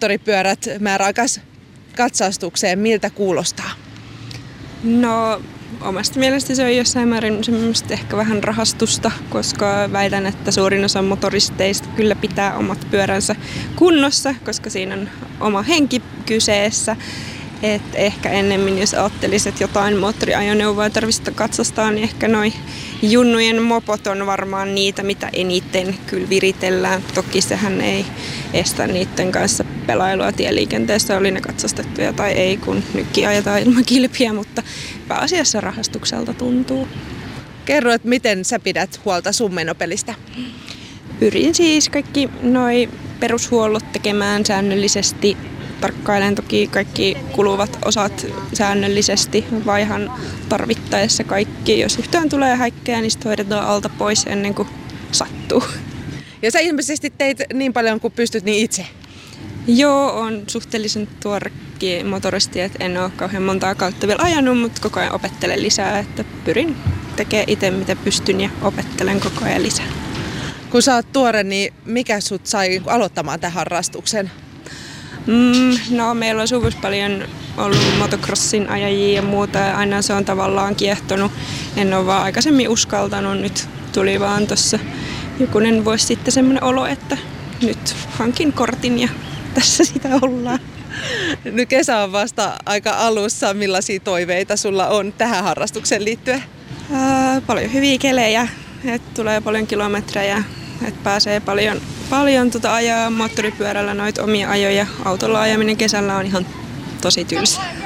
moottoripyörät määräaikaiskatsastukseen. Miltä kuulostaa? No omasta mielestä se on jossain määrin semmoista ehkä vähän rahastusta, koska väitän, että suurin osa motoristeista kyllä pitää omat pyöränsä kunnossa, koska siinä on oma henki kyseessä. Et ehkä ennemmin, jos ajattelisit, että jotain moottoriajoneuvoa tarvitsisi katsastaa, niin ehkä noi junnujen mopot on varmaan niitä, mitä eniten kyllä viritellään. Toki sehän ei estä niiden kanssa pelailua tieliikenteessä, oli ne katsastettuja tai ei, kun nytkin ajetaan ilman kilpiä, mutta pääasiassa rahastukselta tuntuu. Kerro, että miten sä pidät huolta sun menopelistä? Pyrin siis kaikki noi perushuollot tekemään säännöllisesti. Tarkkailen toki kaikki kuluvat osat säännöllisesti, vaihan tarvittaessa kaikki. Jos yhtään tulee häikkää, niin sitten hoidetaan alta pois ennen kuin sattuu. Ja sä ilmeisesti teit niin paljon kuin pystyt niin itse? Joo, on suhteellisen tuorekin motoristi, että en ole kauhean montaa kautta vielä ajanut, mutta koko ajan opettelen lisää, että pyrin tekemään itse mitä pystyn ja opettelen koko ajan lisää. Kun sä oot tuore, niin mikä sut sai aloittamaan tämän harrastuksen? No, meillä on suvussa paljon ollut motocrossin ajajia ja muuta ja aina se on tavallaan kiehtonut. En ole vaan aikaisemmin uskaltanut, nyt tuli vaan tuossa jokunen vuosi sitten semmoinen olo, että nyt hankin kortin ja tässä sitä ollaan. Nyt kesä on vasta aika alussa. Millaisia toiveita sulla on tähän harrastukseen liittyen? Paljon hyviä kelejä, että tulee paljon kilometrejä, että pääsee paljon ajaa moottoripyörällä noita omia ajoja. Autolla ajaminen kesällä on ihan tosi tylsää.